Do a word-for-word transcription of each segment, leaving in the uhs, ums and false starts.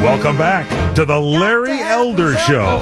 Welcome back to the Larry Elder Show.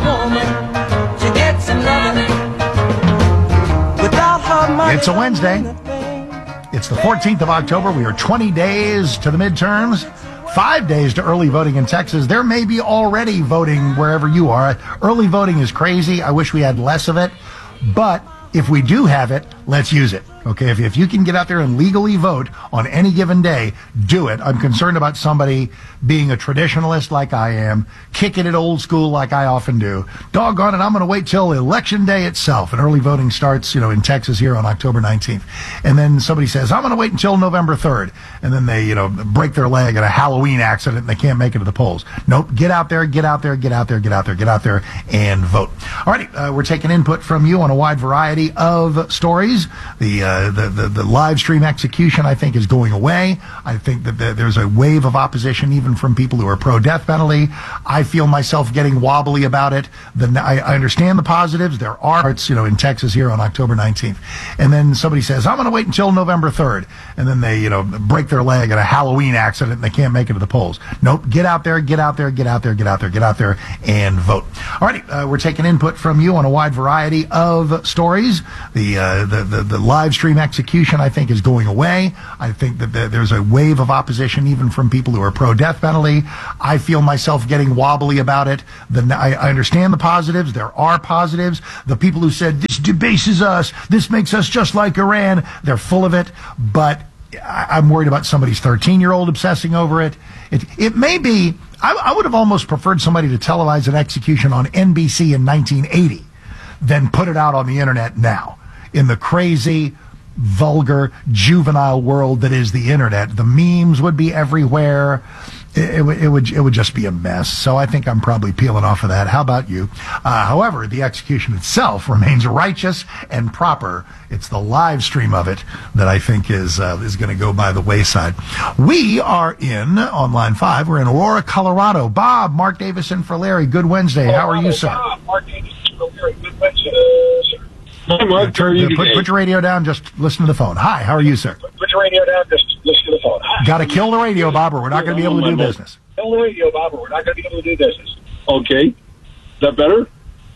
It's a Wednesday. It's the fourteenth of October. We are twenty days to the midterms, five days to early voting in Texas. There may be already voting wherever you are. Early voting is crazy. I wish we had less of it. But if we do have it, let's use it. Okay, if, if you can get out there and legally vote on any given day, do it. I'm concerned about somebody being a traditionalist like I am, kicking it old school like I often do. Doggone it, I'm going to wait till election day itself. And early voting starts, you know, in Texas here on October nineteenth. And then somebody says, I'm going to wait until November third. And then they, you know, break their leg in a Halloween accident and they can't make it to the polls. Nope, get out there, get out there, get out there, get out there, get out there, and vote. All righty, uh, we're taking input from you on a wide variety of stories. The, uh, The, the, the live stream execution, I think, is going away. I think that the, there's a wave of opposition even from people who are pro-death penalty. I feel myself getting wobbly about it. The, I, I understand the positives. There are parts, you know, in Texas here on October nineteenth. And then somebody says, I'm going to wait until November third. And then they, you know, break their leg in a Halloween accident and they can't make it to the polls. Nope, get out there, get out there, get out there, get out there, get out there, and vote. All righty, uh, we're taking input from you on a wide variety of stories. The, uh, the, the, the live stream execution, I think, is going away. I think that the, there's a wave of opposition even from people who are pro-death penalty. I feel myself getting wobbly about it. The, I, I understand the positives. There are positives. The people who said, this debases us, this makes us just like Iran, they're full of it. But I, I'm worried about somebody's thirteen-year-old obsessing over it. It, it may be, I, I would have almost preferred somebody to televise an execution on N B C in nineteen eighty than put it out on the internet now. In the crazy, vulgar, juvenile world that is the internet, the memes would be everywhere. It, it, would, it would it would just be a mess. So I think I'm probably peeling off of that. How about you? Uh, however, the execution itself remains righteous and proper. It's the live stream of it that I think is uh, is going to go by the wayside. We are in, on line five, we're in Aurora, Colorado. Bob, Mark Davison for Larry. Good Wednesday. How are you, sir? Bob, Mark Davison for Larry. Good Wednesday. Hi, Mark. How are you put, put your radio down. Just listen to the phone. Hi, how are you, sir? Put your radio down. Just listen to the phone. Got to kill the radio, Bob, or we're not going to be able to do business. Kill the radio, Bob, or we're not going to be able to do business. Okay. Is that better?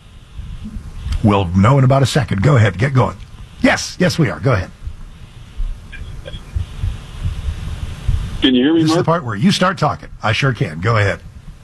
We'll know in about a second. Go ahead. Get going. Yes. Yes, we are. Go ahead. Can you hear me, This Mark? is the part where you start talking. I sure can. Go ahead.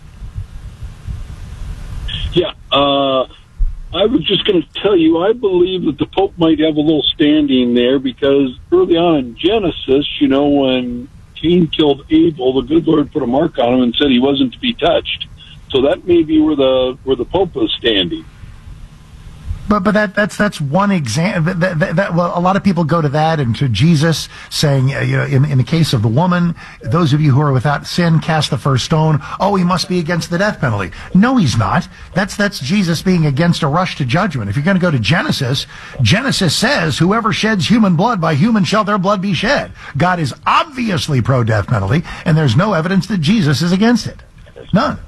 Yeah. Uh... I was just going to tell you, I believe that the Pope might have a little standing there because early on in Genesis, you know, when Cain killed Abel, the good Lord put a mark on him and said he wasn't to be touched. So that may be where the where the Pope was standing. But but that that's that's one example. That, that, that, well, a lot of people go to that and to Jesus saying, uh, you know, in in the case of the woman, those of you who are without sin, cast the first stone. Oh, he must be against the death penalty. No, he's not. That's that's Jesus being against a rush to judgment. If you're going to go to Genesis, Genesis says, "Whoever sheds human blood, by human shall their blood be shed." God is obviously pro death penalty, and there's no evidence that Jesus is against it. None.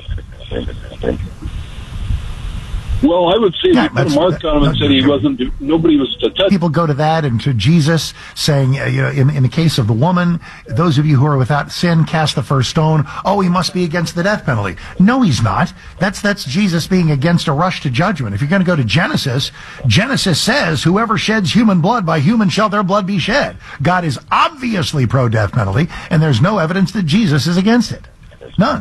Well, I would say Yeah, he put a mark on him and said he wasn't, nobody was to touch. People go to that and to Jesus saying, uh, you know, in, in the case of the woman, those of you who are without sin, cast the first stone. Oh, he must be against the death penalty. No, he's not. That's, that's Jesus being against a rush to judgment. If you're going to go to Genesis, Genesis says, whoever sheds human blood, by human shall their blood be shed. God is obviously pro death penalty, and there's no evidence that Jesus is against it. None.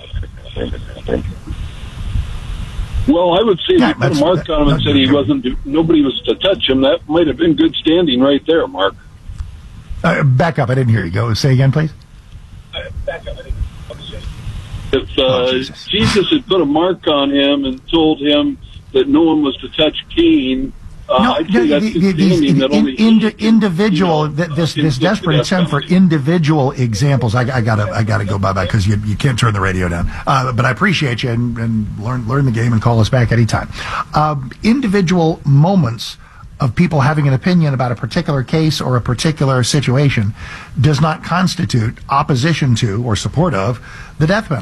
Well, I would say Yeah, he put a that's- mark on him and that- said he wasn't, nobody was to touch him. That might have been good standing right there, Mark. Uh, back up. I didn't hear you. Go. Say again, please. Uh, back up. I didn't If uh, Oh, Jesus. Jesus had put a mark on him and told him that no one was to touch Cain, uh, No, I'd the- say that's the- good these standing. That in- only indi- he- individual, you know, th- this can this get to desperate that attempt for penalty. individual examples. I, I gotta I gotta go by that because you you can't turn the radio down. Uh, but I appreciate you and, and learn learn the game and call us back anytime. Uh, individual moments of people having an opinion about a particular case or a particular situation does not constitute opposition to or support of the death penalty.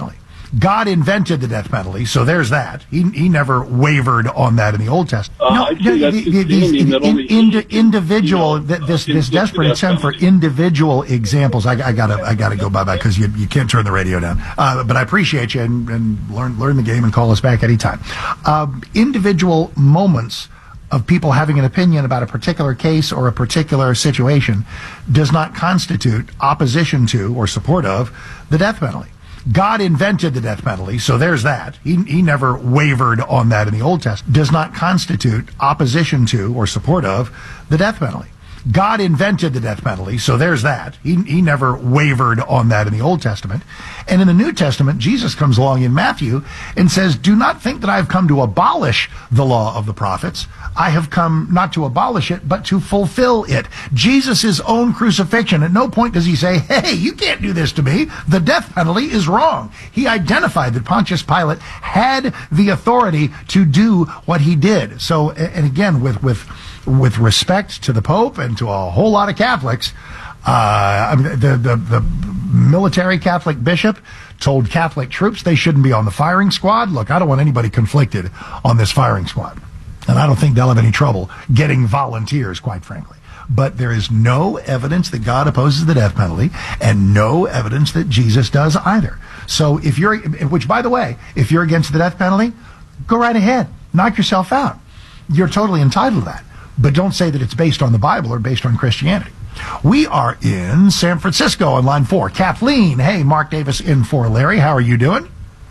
God invented the death penalty, so there's that. He he never wavered on that in the Old Testament. Uh, I'd say that's the- the- these standing that in- only indi- he can, individual you know, th- this uh, this inflict desperate the death attempt for penalty. individual examples. I, I gotta I gotta go bye bye because you you can't turn the radio down. Uh, but I appreciate you and, and learn learn the game and call us back anytime. Uh, individual moments of people having an opinion about a particular case or a particular situation does not constitute opposition to or support of the death penalty. God invented the death penalty, so there's that. He he never wavered on that in the Old Testament. Does not constitute opposition to or support of the death penalty. God invented the death penalty, so there's that. He he never wavered on that in the Old Testament. And in the New Testament, Jesus comes along in Matthew and says, "Do not think that I have come to abolish the law of the prophets. I have come not to abolish it, but to fulfill it." Jesus' own crucifixion, at no point does he say, "Hey, you can't do this to me. The death penalty is wrong." He identified that Pontius Pilate had the authority to do what he did. So, and again, with with with respect to the Pope and to a whole lot of Catholics, uh, I mean, the, the, the military Catholic bishop told Catholic troops they shouldn't be on the firing squad. Look, I don't want anybody conflicted on this firing squad. And I don't think they'll have any trouble getting volunteers, quite frankly. But there is no evidence that God opposes the death penalty and no evidence that Jesus does either. So if you're, which by the way, if you're against the death penalty, go right ahead. Knock yourself out. You're totally entitled to that. But don't say that it's based on the Bible or based on Christianity. We are in San Francisco on line four. Kathleen, hey, Mark Davis in for Larry. How are you doing?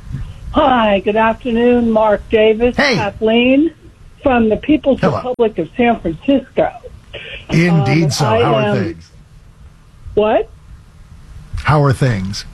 Hi, good afternoon, Mark Davis. Hey. Kathleen from the People's Hello. Republic of San Francisco. Indeed Um, so. I How are am- things? What? How are things?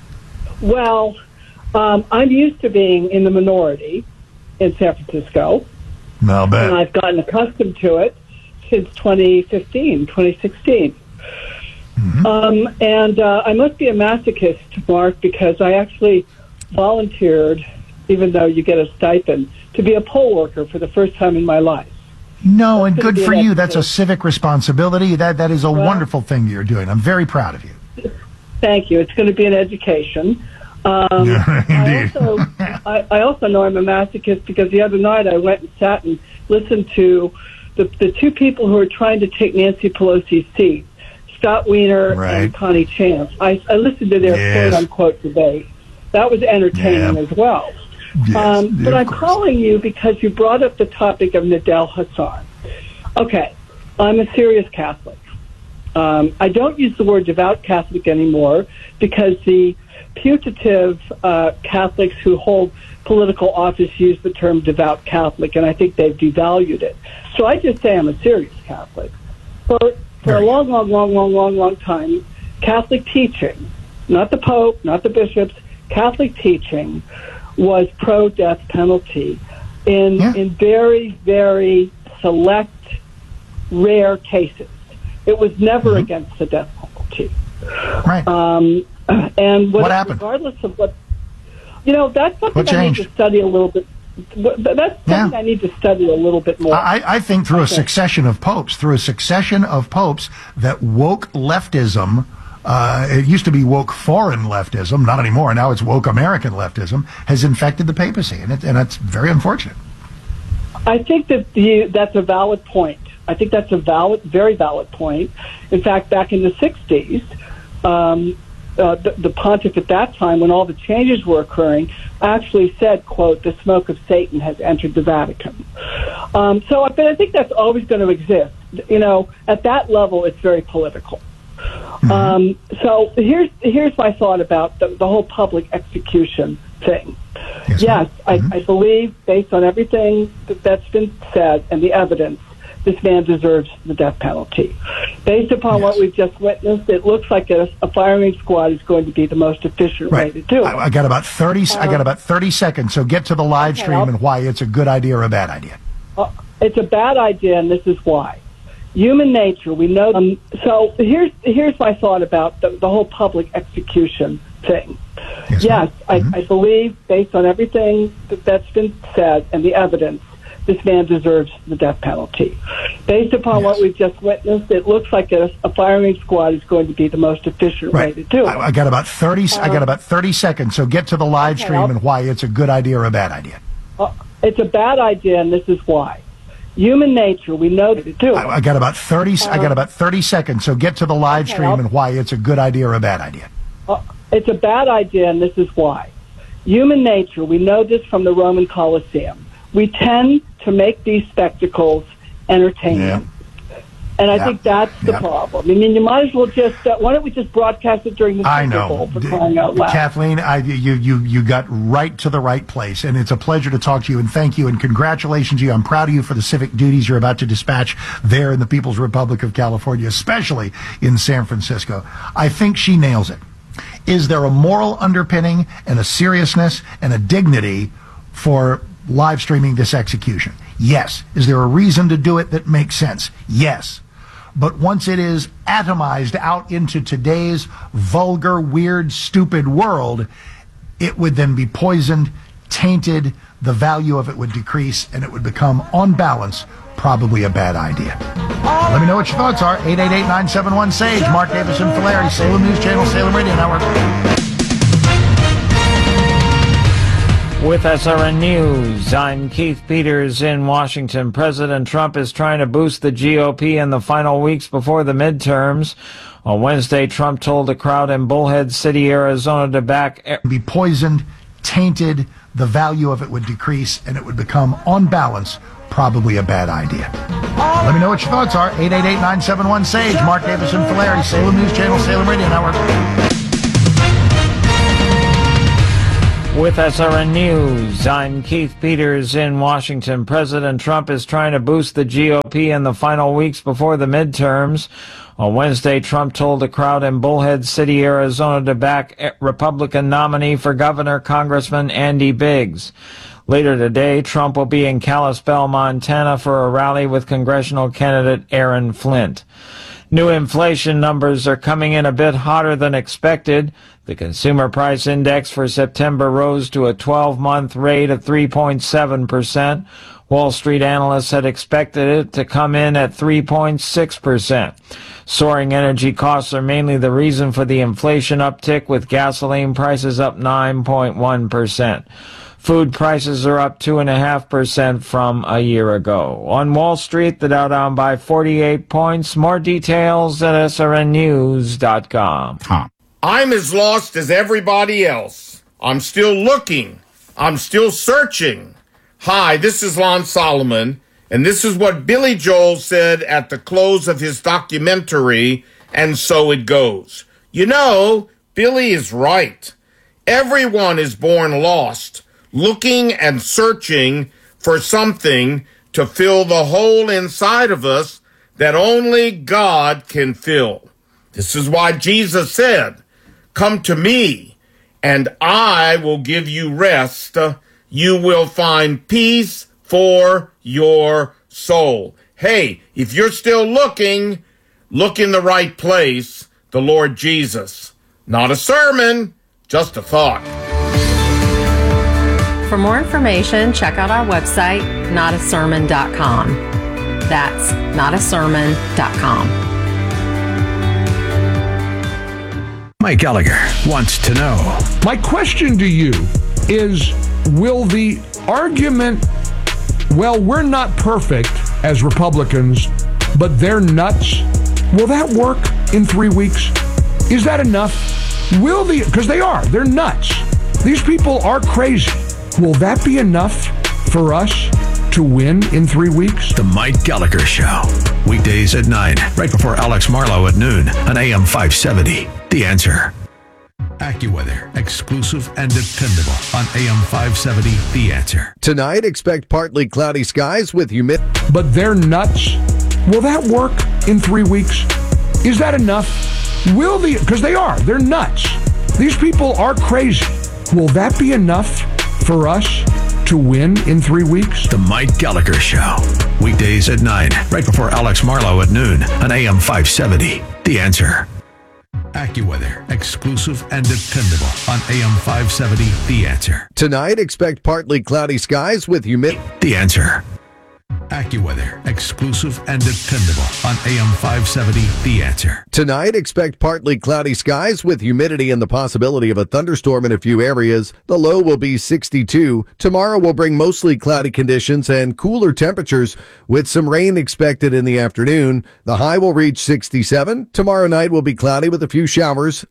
Well, um, I'm used to being in the minority in San Francisco, I'll bet. and I've gotten accustomed to it since twenty fifteen, twenty sixteen. Mm-hmm. Um, and uh, I must be a masochist, Mark, because I actually volunteered, even though you get a stipend, to be a poll worker for the first time in my life. No, and That's good gonna for be an you. That's a episode. civic responsibility. That That is a Well- wonderful thing you're doing. I'm very proud of you. Thank you. It's going to be an education. Um, Yeah, I indeed. also, I, I also know I'm a masochist because the other night I went and sat and listened to the, the two people who are trying to take Nancy Pelosi's seat, Scott Wiener Right. and Connie Chance. I, I listened to their Yes. quote-unquote debate. That was entertaining Yeah. as well. Yes, Um, but of I'm course. calling you because you brought up the topic of Nadel Hassan. Okay, I'm a serious Catholic. Um, I don't use the word devout Catholic anymore because the putative uh, Catholics who hold political office use the term devout Catholic, and I think they've devalued it. So I just say I'm a serious Catholic. For, for There a you long, long, long, long, long, long time, Catholic teaching, not the Pope, not the bishops, Catholic teaching was pro-death penalty in Yeah. in very, very select, rare cases. It was never Mm-hmm. against the death penalty. Right. Um, and what, What happened? regardless of what, you know, that's something What I need changed? to study a little bit. What- That's something Yeah. I need to study a little bit more. I, I think through a Okay. succession of popes, through a succession of popes, that woke leftism, uh, it used to be woke foreign leftism, not anymore. Now it's woke American leftism, has infected the papacy, and, it, and that's very unfortunate. I think that the, that's a valid point. I think that's a valid, very valid point. In fact, back in the sixties, um, uh, the, the pontiff at that time, when all the changes were occurring, actually said, quote, "the smoke of Satan has entered the Vatican." Um, so but I think that's always going to exist. You know, at that level, it's very political. Mm-hmm. Um, so here's here's my thought about the, the whole public execution thing. Yes, Yes, ma'am. I, Mhm. I believe, based on everything that, that's been said and the evidence, this man deserves the death penalty. Based upon Yes. what we've just witnessed, it looks like a, a firing squad is going to be the most efficient Right. way to do it. I, I got about thirty. I got about thirty seconds. So get to the live Okay, stream I'll- and why it's a good idea or a bad idea. Uh, it's a bad idea, and this is why. Human nature, we know. Um, so here's here's my thought about the, the whole public execution thing. Yes, Yes, ma'am. I, I believe, based on everything that, that's been said and the evidence, this man deserves the death penalty. Based upon Yes. what we've just witnessed, it looks like a, a firing squad is going to be the most efficient Right. way to do it. I, I got about thirty. I got about thirty seconds. So get to the live Okay, stream I'll- and why it's a good idea or a bad idea. Uh, it's a bad idea, and this is why. Human nature, we know that to do it. I, I got about thirty. I got about thirty seconds. So get to the live Okay, stream I'll- and why it's a good idea or a bad idea. Uh, it's a bad idea, and this is why. Human nature, we know this from the Roman Colosseum. We tend to make these spectacles entertaining. Yeah. And I Yeah. think that's the Yeah. problem. I mean, you might as well just, uh, why don't we just broadcast it during the I Super know, Bowl for D- crying out loud? Kathleen. I, you you you got right to the right place, and it's a pleasure to talk to you. And thank you, and congratulations to you. I'm proud of you for the civic duties you're about to dispatch there in the People's Republic of California, especially in San Francisco. I think she nails it. Is there a moral underpinning and a seriousness and a dignity for live streaming this execution? Yes. Is there a reason to do it that makes sense? Yes. But once it is atomized out into today's vulgar, weird, stupid world, it would then be poisoned, tainted, the value of it would decrease, and it would become, on balance, probably a bad idea. Let me know what your thoughts are. eight eight eight, nine seven one, SAGE. Mark Davis and Fileri, Salem News Channel, Salem Radio Network. With S R N News, I'm Keith Peters in Washington. President Trump is trying to boost the G O P in the final weeks before the midterms. On Wednesday, Trump told a crowd in Bullhead City, Arizona to back... Be poisoned, tainted, the value of it would decrease, and it would become, on balance, probably a bad idea. Let me know what your thoughts are. eight eight eight, nine seven one, SAGE. Mark Davis and Fileri, Salem News Channel, Salem Radio Network. With S R N News, I'm Keith Peters in Washington. President Trump is trying to boost the G O P in the final weeks before the midterms. On Wednesday, Trump told a crowd in Bullhead City, Arizona to back Republican nominee for governor, Congressman Andy Biggs. Later today, Trump will be in Kalispell, Montana for a rally with congressional candidate Aaron Flint. New inflation numbers are coming in a bit hotter than expected. The Consumer Price Index for September rose to a twelve-month rate of three point seven percent. Wall Street analysts had expected it to come in at three point six percent. Soaring energy costs are mainly the reason for the inflation uptick, with gasoline prices up nine point one percent. Food prices are up two point five percent from a year ago. On Wall Street, the Dow down by forty-eight points. More details at S R N news dot com. Huh. I'm as lost as everybody else. I'm still looking. I'm still searching. Hi, this is Lon Solomon, and this is what Billy Joel said at the close of his documentary, And So It Goes. You know, Billy is right. Everyone is born lost, looking and searching for something to fill the hole inside of us that only God can fill. This is why Jesus said, "Come to me, and I will give you rest. You will find peace for your soul." Hey, if you're still looking, look in the right place, the Lord Jesus. Not a sermon, just a thought. For more information, check out our website, not a sermon dot com. That's not a sermon dot com. Mike Gallagher wants to know. My question to you is, will the argument, well, we're not perfect as Republicans, but they're nuts, will that work in three weeks? Is that enough? Will the, because they are, they're nuts. These people are crazy. Will that be enough for us to win in three weeks? The Mike Gallagher Show. Weekdays at nine, right before Alex Marlowe at noon on A M five seventy. The Answer. AccuWeather, exclusive and dependable on A M five seventy. The Answer. Tonight, expect partly cloudy skies with humidity. But they're nuts. Will that work in three weeks? Is that enough? Will the, because they are, they're nuts. These people are crazy. Will that be enough for us to win in three weeks? The Mike Gallagher Show. Weekdays at nine, right before Alex Marlowe at noon on A M five seventy. The Answer. AccuWeather, exclusive and dependable on A M five seventy. The Answer. Tonight, expect partly cloudy skies with humidity. The Answer. AccuWeather, exclusive and dependable on A M five seventy, The Answer. Tonight, expect partly cloudy skies with humidity and the possibility of a thunderstorm in a few areas. The low will be sixty-two. Tomorrow will bring mostly cloudy conditions and cooler temperatures with some rain expected in the afternoon. The high will reach sixty-seven. Tomorrow night will be cloudy with a few showers.